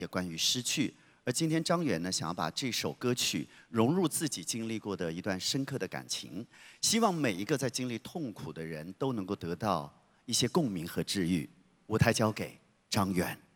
也关于失去。而今天张远呢，想要把这首歌曲融入自己经历过的一段深刻的感情，希望每一个在经历痛苦的人都能够得到一些共鸣和治愈。舞台交给张远。